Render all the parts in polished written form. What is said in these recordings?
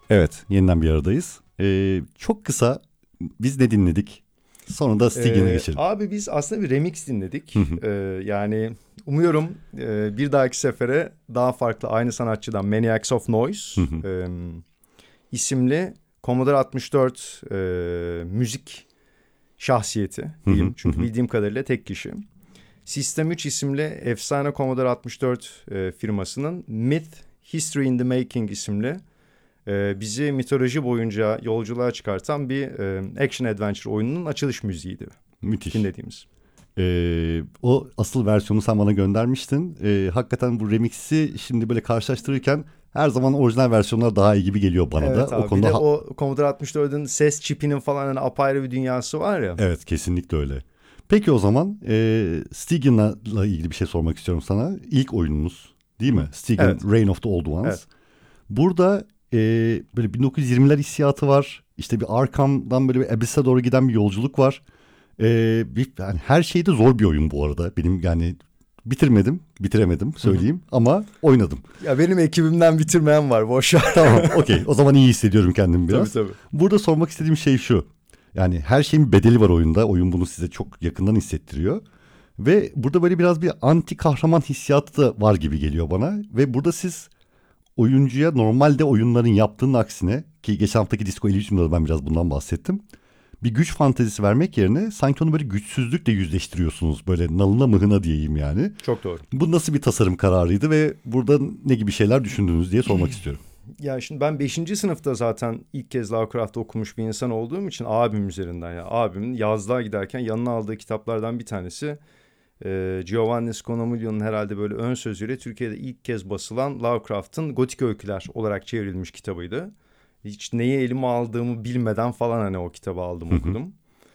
Evet, yeniden bir aradayız. Çok kısa biz ne dinledik? Sonra da Stygian'a geçelim. Abi biz aslında bir remix dinledik. Hı hı, Yani umuyorum bir dahaki sefere daha farklı aynı sanatçıdan Maniacs of hı Noise hı, isimli Commodore 64 müzik şahsiyeti hı hı, diyeyim. hı Çünkü hı. bildiğim kadarıyla tek kişi. System 3 isimli efsane Commodore 64 firmasının Myth History in the Making isimli bizi mitoloji boyunca yolculuğa çıkartan bir action adventure oyununun açılış müziğiydi Müthiş. dinlediğimiz. O asıl versiyonu sen bana göndermiştin. Hakikaten bu remix'i şimdi böyle karşılaştırırken her zaman orijinal versiyonlar daha iyi gibi geliyor bana da. Evet O abi, bir konuda de o Commodore 64'ün ses çipinin falan hani apayrı bir dünyası var ya. evet, kesinlikle öyle. Peki o zaman Stygian'la ilgili bir şey sormak istiyorum sana. İlk oyunumuz değil mi? Stygian Evet, Reign of the Old evet. Ones. Burada böyle 1920'ler hissiyatı var. İşte bir Arkham'dan böyle bir Abyss'e doğru giden bir yolculuk var. Yani her şeyde zor bir oyun bu arada. Benim yani bitiremedim Hı hı. söyleyeyim ama oynadım. Ya benim ekibimden bitirmeyen var, boş ver. Tamam, okey. O zaman iyi hissediyorum kendimi Tabii biraz. tabii. Burada sormak istediğim şey şu. Yani her şeyin bedeli var oyunda. Oyun bunu size çok yakından hissettiriyor. Ve burada böyle biraz bir anti kahraman hissiyatı da var gibi geliyor bana. Ve burada siz oyuncuya normalde oyunların yaptığının aksine, ki geçen haftaki Disco Elysium'da da ben biraz bundan bahsettim, bir güç fantezisi vermek yerine sanki onu böyle güçsüzlükle yüzleştiriyorsunuz. Böyle nalına mıhına diyeyim yani. Çok doğru. Bu nasıl bir tasarım kararıydı ve burada ne gibi şeyler düşündünüz diye sormak istiyorum. Ya şimdi ben beşinci sınıfta zaten ilk kez Lovecraft okumuş bir insan olduğum için abim üzerinden, ya abimin yazlığa giderken yanına aldığı kitaplardan bir tanesi Giovanni Scognamiglio'nun herhalde böyle ön sözüyle Türkiye'de ilk kez basılan Lovecraft'ın Gotik Öyküler olarak çevrilmiş kitabıydı. Hiç neyi elime aldığımı bilmeden falan hani o kitabı aldım, Hı hı. okudum.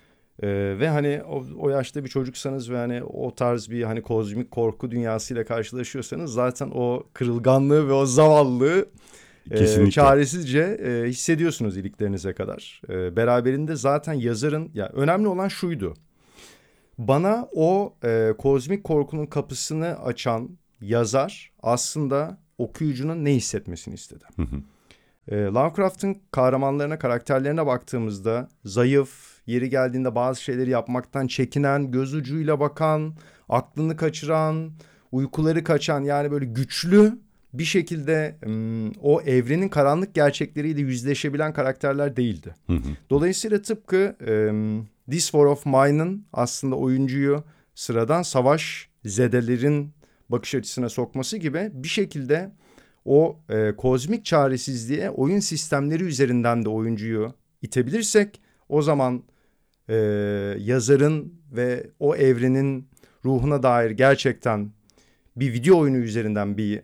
Ve hani o yaşta bir çocuksanız ve hani o tarz bir hani kozmik korku dünyasıyla karşılaşıyorsanız zaten o kırılganlığı ve o zavallılığı Kesinlikle. çaresizce hissediyorsunuz iliklerinize kadar. Beraberinde zaten yazarın, ya önemli olan şuydu. Bana o kozmik korkunun kapısını açan yazar aslında okuyucunun ne hissetmesini istedi. Hı hı. Lovecraft'ın kahramanlarına, karakterlerine baktığımızda zayıf, yeri geldiğinde bazı şeyleri yapmaktan çekinen, göz ucuyla bakan, aklını kaçıran, uykuları kaçan, yani böyle güçlü bir şekilde o evrenin karanlık gerçekleriyle yüzleşebilen karakterler değildi. Hı hı. Dolayısıyla tıpkı This War of Mine'ın aslında oyuncuyu sıradan savaş zedelerin bakış açısına sokması gibi bir şekilde o kozmik çaresizliğe oyun sistemleri üzerinden de oyuncuyu itebilirsek o zaman e, yazarın ve o evrenin ruhuna dair gerçekten bir video oyunu üzerinden bir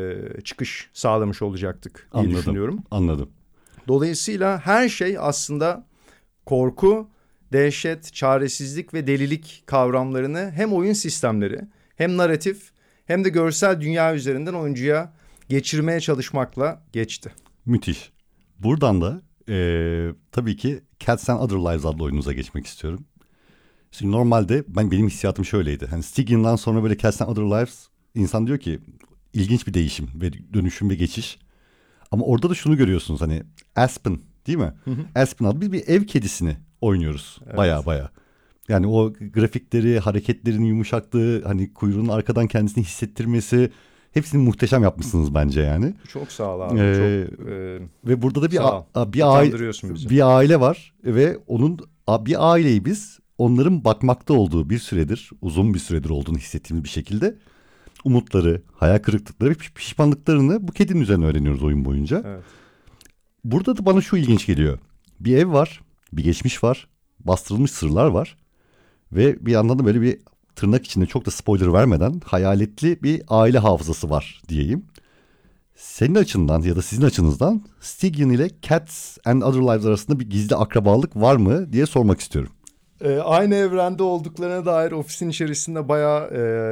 çıkış sağlamış olacaktık diye Anladım. düşünüyorum. Anladım. Dolayısıyla her şey aslında korku, dehşet, çaresizlik ve delilik kavramlarını hem oyun sistemleri hem narratif hem de görsel dünya üzerinden oyuncuya geçirmeye çalışmakla geçti. Müthiş. Buradan da tabii ki Cats and Other Lives adlı oyununuza geçmek istiyorum. Şimdi normalde benim hissiyatım şöyleydi. Hani Stygian'dan sonra böyle Cats and Other Lives, insan diyor ki ilginç bir değişim ve dönüşüm ve geçiş. Ama orada da şunu görüyorsunuz, hani Aspen değil mi? Hı hı. Aspen adlı bir ev kedisini oynuyoruz baya Evet. baya. Yani o grafikleri, hareketlerinin yumuşaklığı, hani kuyruğun arkadan kendisini hissettirmesi, hepsini muhteşem yapmışsınız bence yani. Çok sağ ol abi. Çok Ee, Ve burada da sağ ol. aile, Utandırıyorsun bizi. bir aile var ve bir aileyi biz onların bakmakta olduğu bir süredir, uzun bir süredir olduğunu hissettiğimiz bir şekilde umutları, hayal kırıklıkları ve pişmanlıklarını bu kedinin üzerine öğreniyoruz oyun boyunca. Evet. Burada da bana şu ilginç geliyor. Bir ev var, bir geçmiş var, bastırılmış sırlar var ve bir yandan da böyle bir, tırnak içinde çok da spoiler vermeden, hayaletli bir aile hafızası var diyeyim. Senin açından ya da sizin açınızdan Stygian ile Cats and Other Lives arasında bir gizli akrabalık var mı diye sormak istiyorum. Aynı evrende olduklarına dair ofisin içerisinde bayağı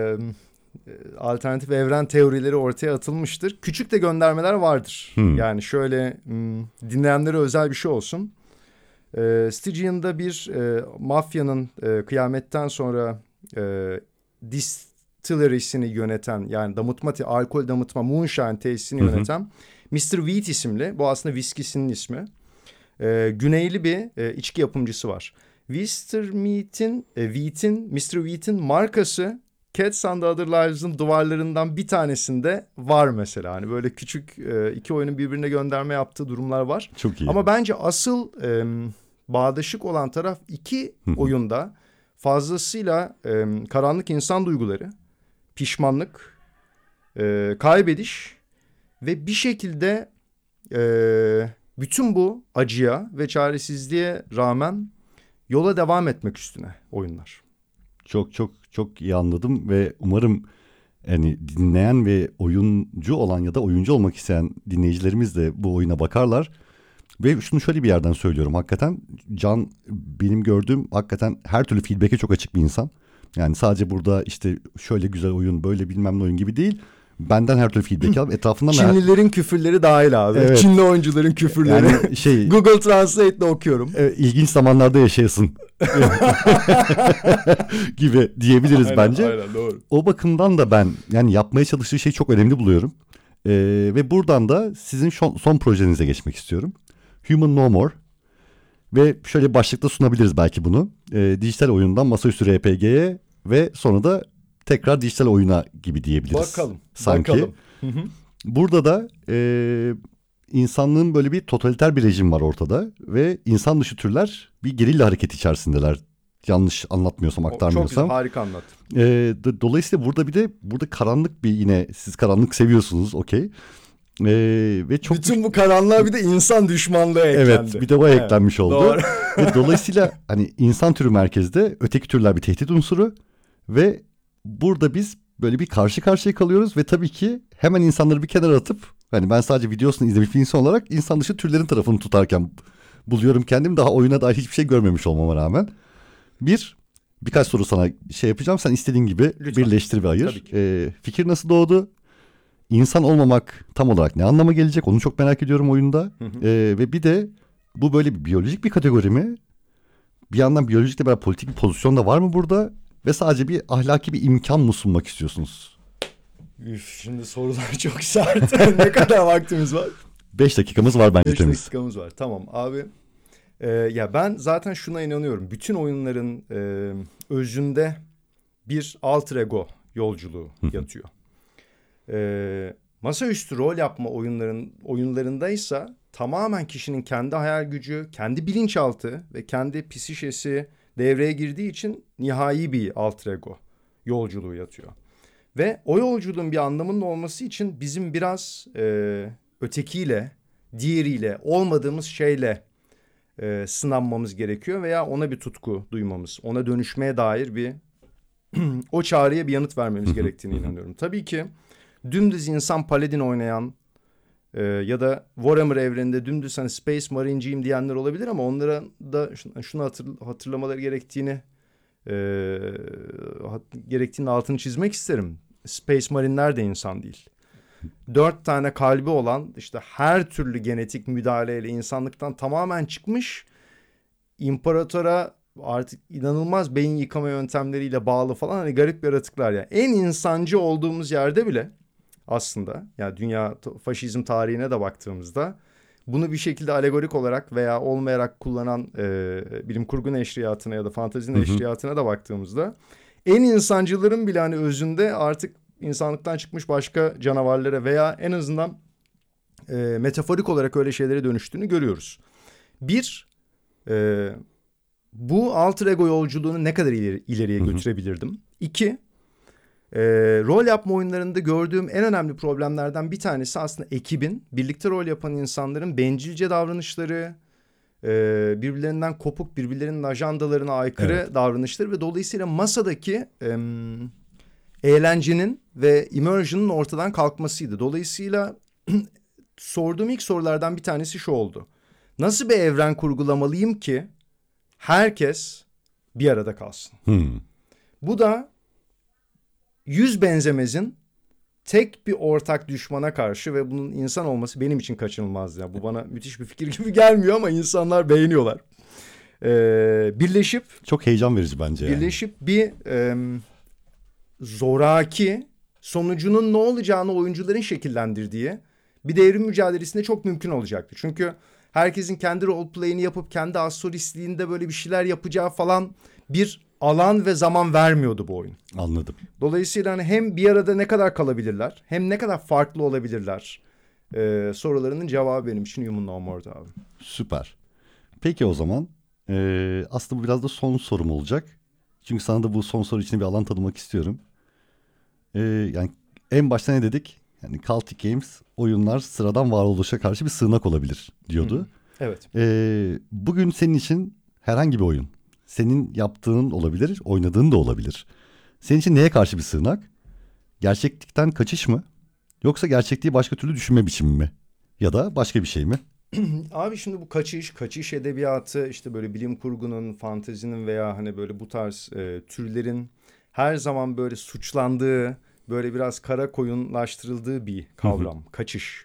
alternatif evren teorileri ortaya atılmıştır. Küçük de göndermeler vardır. Hmm. Yani şöyle dinleyenlere özel bir şey olsun. Stygian'da bir mafyanın kıyametten sonra distillery'sini yöneten, yani alkol damıtma moonshine tesisini Hı hı. yöneten Mr. Wheat isimli, bu aslında viskisinin ismi. Güneyli bir içki yapımcısı var. Mr. Wheat'in markası Cats and Other Lives'ın duvarlarından bir tanesinde var mesela. Hani böyle küçük iki oyunun birbirine gönderme yaptığı durumlar var. Çok iyi. Ama bence asıl bağdaşık olan taraf iki oyunda fazlasıyla karanlık insan duyguları, pişmanlık, kaybediş ve bir şekilde bütün bu acıya ve çaresizliğe rağmen yola devam etmek üstüne oyunlar. Çok çok çok iyi anladım ve umarım yani dinleyen ve oyuncu olan ya da oyuncu olmak isteyen dinleyicilerimiz de bu oyuna bakarlar. Ve şunu şöyle bir yerden söylüyorum, hakikaten Can benim gördüğüm hakikaten her türlü feedback'e çok açık bir insan. Yani sadece burada işte şöyle güzel oyun, böyle bilmem ne oyun gibi değil. Benden her türlü feedback alıp etrafından... Çinlilerin küfürleri dahil abi. Evet. Çinli oyuncuların küfürleri. Yani Google Translate'le okuyorum. İlginç zamanlarda yaşayasın gibi diyebiliriz aynen, bence. Aynen, doğru. O bakımdan da ben yani yapmaya çalıştığı şeyi çok önemli buluyorum. Ve buradan da sizin son projenize geçmek istiyorum. Human No More. Ve şöyle başlıkta sunabiliriz belki bunu. Dijital oyundan masaüstü RPG'ye ve sonra da tekrar dijital oyuna gibi diyebiliriz. Bakalım. Sanki. Bakalım. Burada da insanlığın böyle bir totaliter bir rejim var ortada. Ve insan dışı türler bir gerilla hareketi içerisindeler. Yanlış anlatmıyorsam, aktarmıyorsam. Çok güzel, harika anlat. Dolayısıyla burada karanlık bir, yine siz karanlık seviyorsunuz, okey. Ve çok bütün bu karanlığa bir de insan düşmanlığı eklendi. Evet, bir de bu eklenmiş oldu. Doğru. Ve dolayısıyla hani insan türü merkezde, öteki türler bir tehdit unsuru ve burada biz böyle bir karşı karşıya kalıyoruz ve tabii ki hemen insanları bir kenara atıp, hani ben sadece videosunu izlemiş bir insan olarak insan dışı türlerin tarafını tutarken buluyorum kendimi, daha oyuna dair hiçbir şey görmemiş olmama rağmen. Birkaç soru sana yapacağım, sen istediğin gibi Lütfen. Birleştir ve ayır. Tabii ki. Fikir nasıl doğdu? İnsan olmamak tam olarak ne anlama gelecek? Onu çok merak ediyorum oyunda. Ve bir de bu böyle bir biyolojik bir kategori mi? Bir yandan biyolojikle beraber politik bir pozisyon da var mı burada? Ve sadece bir ahlaki bir imkan mı sunmak istiyorsunuz? Şimdi sorular çok sert. Ne kadar vaktimiz var? 5 dakikamız var bence 5 temiz. dakikamız var. Tamam abi. Ya ben zaten şuna inanıyorum. Bütün oyunların özünde bir alter ego yolculuğu yatıyor. Masaüstü rol yapma oyunlarındaysa tamamen kişinin kendi hayal gücü, kendi bilinçaltı ve kendi psişesi devreye girdiği için nihai bir alter ego yolculuğu yatıyor. Ve o yolculuğun bir anlamının olması için bizim biraz ötekiyle, diğeriyle, olmadığımız şeyle sınanmamız gerekiyor veya ona bir tutku duymamız, ona dönüşmeye dair bir o çağrıya bir yanıt vermemiz gerektiğine inanıyorum. Tabii ki dümdüz insan paladin oynayan ya da Warhammer evreninde dümdüz hani Space Marine'ciyim diyenler olabilir ama onlara da şunu hatırlamaları gerektiğinin altını çizmek isterim. Space Marine'ler de insan değil. 4 tane kalbi olan, işte her türlü genetik müdahaleyle insanlıktan tamamen çıkmış, imparatora artık inanılmaz beyin yıkama yöntemleriyle bağlı falan, hani garip yaratıklar yani. En insancı olduğumuz yerde bile aslında, yani dünya faşizm tarihine de baktığımızda bunu bir şekilde alegorik olarak veya olmayarak kullanan bilim kurgu neşriyatına ya da fantezi neşriyatına da baktığımızda en insancıların bile hani özünde artık insanlıktan çıkmış başka canavarlara veya en azından metaforik olarak öyle şeylere dönüştüğünü görüyoruz. Bu alter ego yolculuğunu ne kadar ileriye götürebilirdim? 2, rol yapma oyunlarında gördüğüm en önemli problemlerden bir tanesi aslında ekibin, birlikte rol yapan insanların bencilce davranışları, birbirlerinden kopuk, birbirlerinin ajandalarına aykırı davranışları ve dolayısıyla masadaki eğlencenin ve immersion'ın ortadan kalkmasıydı. Dolayısıyla sorduğum ilk sorulardan bir tanesi şu oldu: nasıl bir evren kurgulamalıyım ki herkes bir arada kalsın? Bu da 100 benzemezin tek bir ortak düşmana karşı ve bunun insan olması benim için kaçınılmazdı. Yani bu bana müthiş bir fikir gibi gelmiyor ama insanlar beğeniyorlar. Birleşip çok heyecan verici bence. Birleşip bir zoraki, sonucunun ne olacağını oyuncuların şekillendirdiği bir de evrim mücadelesinde çok mümkün olacaktı. Çünkü herkesin kendi roleplay'ini yapıp kendi astrolistliğinde böyle bir şeyler yapacağı falan bir alan ve zaman vermiyordu bu oyun. Anladım. Dolayısıyla hani hem bir arada ne kadar kalabilirler hem ne kadar farklı olabilirler sorularının cevabı benim için Human No More'du abi. Süper. Peki o zaman aslında bu biraz da son sorum olacak. Çünkü sana da bu son soru için bir alan tanımak istiyorum. Yani en başta ne dedik? Yani Celtic Games oyunlar sıradan varoluşa karşı bir sığınak olabilir diyordu. Evet. Bugün senin için herhangi bir oyun. Senin yaptığın olabilir, oynadığın da olabilir. Senin için neye karşı bir sığınak? Gerçeklikten kaçış mı? Yoksa gerçekliği başka türlü düşünme biçimi mi? Ya da başka bir şey mi? Abi şimdi bu kaçış edebiyatı işte böyle bilim kurgunun, fantezinin veya hani böyle bu tarz türlerin her zaman böyle suçlandığı, böyle biraz kara koyunlaştırıldığı bir kavram. Kaçış.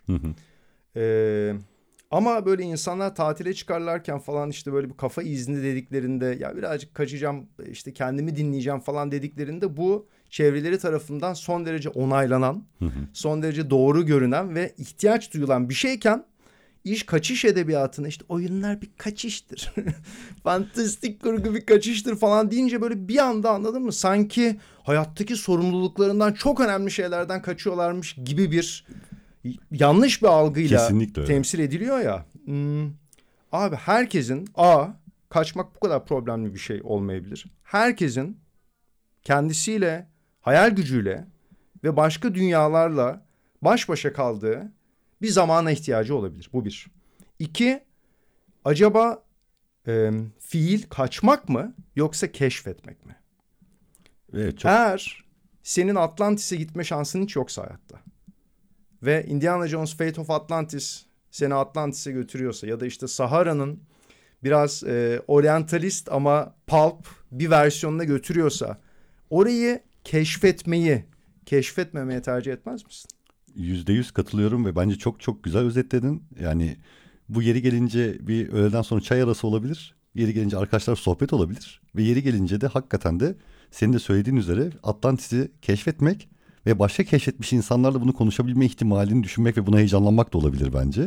Ama böyle insanlar tatile çıkarlarken falan işte böyle bir kafa izni dediklerinde ya birazcık kaçacağım işte kendimi dinleyeceğim falan dediklerinde bu çevreleri tarafından son derece onaylanan, son derece doğru görünen ve ihtiyaç duyulan bir şeyken İş kaçış edebiyatına işte oyunlar bir kaçıştır. Fantastik kurgu bir kaçıştır falan deyince böyle bir anda anladın mı? Sanki hayattaki sorumluluklarından çok önemli şeylerden kaçıyorlarmış gibi bir yanlış bir algıyla Kesinlikle öyle. temsil ediliyor ya. Abi herkesin kaçmak bu kadar problemli bir şey olmayabilir. Herkesin kendisiyle, hayal gücüyle ve başka dünyalarla baş başa kaldığı bir zamana ihtiyacı olabilir. Bu bir. İki, acaba fiil kaçmak mı yoksa keşfetmek mi? Evet, çok Eğer senin Atlantis'e gitme şansın hiç yoksa hayatta ve Indiana Jones Fate of Atlantis seni Atlantis'e götürüyorsa ya da işte Sahara'nın biraz oryantalist ama pulp bir versiyonuna götürüyorsa orayı keşfetmemeye tercih etmez misin? %100 katılıyorum ve bence çok çok güzel özetledin. Yani bu yeri gelince bir öğleden sonra çay arası olabilir. Yeri gelince arkadaşlar sohbet olabilir. Ve yeri gelince de hakikaten de senin de söylediğin üzere Atlantis'i keşfetmek ve başka keşfetmiş insanlarla bunu konuşabilme ihtimalini düşünmek ve buna heyecanlanmak da olabilir bence.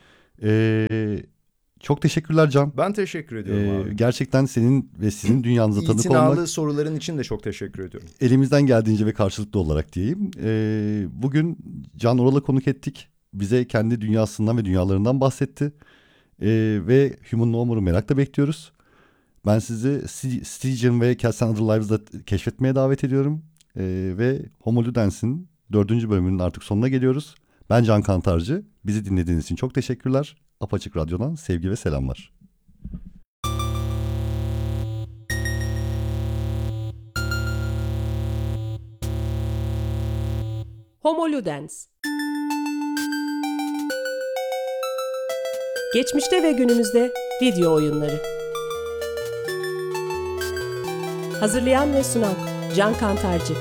Çok teşekkürler Can. Ben teşekkür ediyorum abi. Gerçekten senin ve sizin dünyanıza tanık İtinalı olmak soruların için de çok teşekkür ediyorum. elimizden geldiğince ve karşılıklı olarak diyeyim. Bugün Can Oral'ı konuk ettik. Bize kendi dünyasından ve dünyalarından bahsetti. Ve Human No More'u merakla bekliyoruz. Ben sizi Stygian ve Cats and Other Lives'da keşfetmeye davet ediyorum. Ve Homo Ludens'in 4. bölümünün artık sonuna geliyoruz. Ben Can Kantarcı. Bizi dinlediğiniz için çok teşekkürler. Apaçık Radyo'dan sevgi ve selamlar. Homo Ludens. Geçmişte ve günümüzde video oyunları. Hazırlayan ve sunan Can Kantarcı.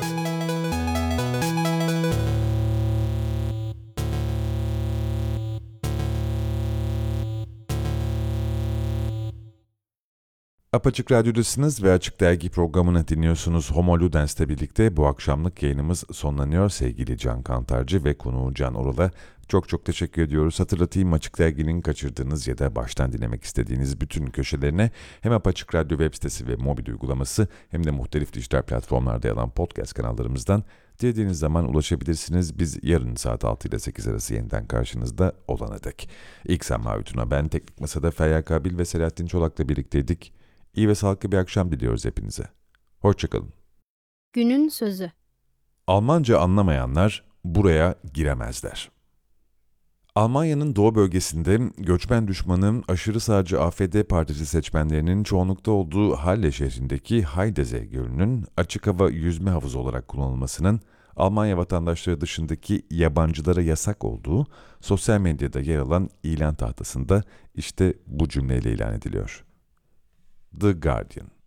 Apaçık Radyo'dasınız ve Açık Dergi programını dinliyorsunuz. Homo Ludens'le birlikte bu akşamlık yayınımız sonlanıyor. Sevgili Can Kantarcı ve konuğu Can Oral'a çok çok teşekkür ediyoruz. Hatırlatayım, Açık Dergi'nin kaçırdığınız ya da baştan dinlemek istediğiniz bütün köşelerine hem Apaçık Radyo web sitesi ve mobil uygulaması hem de muhtelif dijital platformlarda yer alan podcast kanallarımızdan dilediğiniz zaman ulaşabilirsiniz. Biz yarın saat 6 ile 8 arası yeniden karşınızda olana dek. İlk sen Mavituna, ben Teknik Masa'da Feryal Kabil ve Selahattin Çolak'la birlikteydik. İyi ve sağlıklı bir akşam diliyoruz hepinize. Hoşçakalın. Günün sözü. Almanca anlamayanlar buraya giremezler. Almanya'nın doğu bölgesinde göçmen düşmanı aşırı sağcı AfD partisi seçmenlerinin çoğunlukta olduğu Halle şehrindeki Heidesee Gölü'nün açık hava yüzme havuzu olarak kullanılmasının Almanya vatandaşları dışındaki yabancılara yasak olduğu sosyal medyada yer alan ilan tahtasında işte bu cümleyle ilan ediliyor. The Guardian.